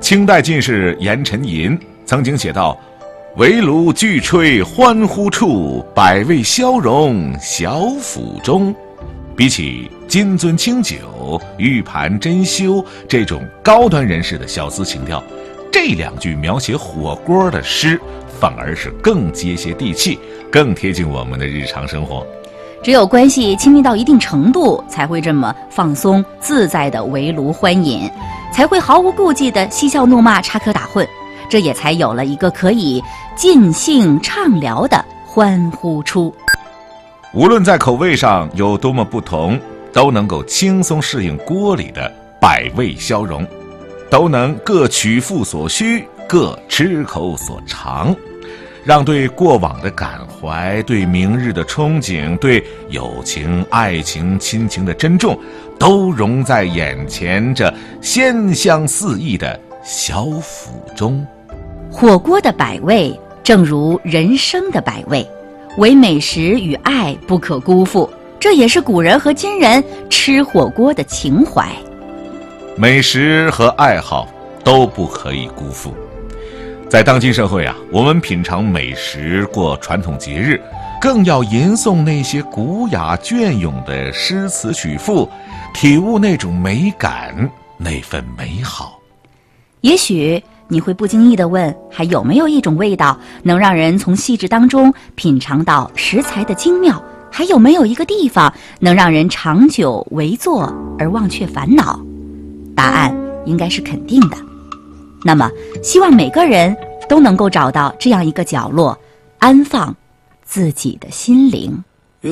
清代进士严辰吟曾经写道：围炉俱吹欢呼处，百味消融小府中。比起金樽清酒、玉盘珍馐这种高端人士的小资情调，这两句描写火锅的诗反而是更接些地气，更贴近我们的日常生活。 只有关系亲密到一定程度，才会这么放松自在的围炉欢饮，才会毫无顾忌的嬉笑怒骂、插科打诨，这也才有了一个可以尽兴畅聊的欢呼处。 无论在口味上有多么不同，都能够轻松适应锅里的百味消融，都能各取腹所需，各吃口所长，让对过往的感怀、对明日的憧憬、对友情、爱情、亲情的珍重，都融在眼前这鲜香四溢的小府中。 火锅的百味，正如人生的百味，唯美食与爱不可辜负，这也是古人和今人吃火锅的情怀。 美食和爱好都不可以辜负。在当今社会啊，我们品尝美食、过传统节日，更要吟诵那些古雅隽永的诗词曲赋，体悟那种美感，那份美好。 也许你会不经意地问，还有没有一种味道能让人从细致当中品尝到食材的精妙？还有没有一个地方能让人长久围坐而忘却烦恼？答案应该是肯定的。那么，希望每个人都能够找到这样一个角落，安放自己的心灵。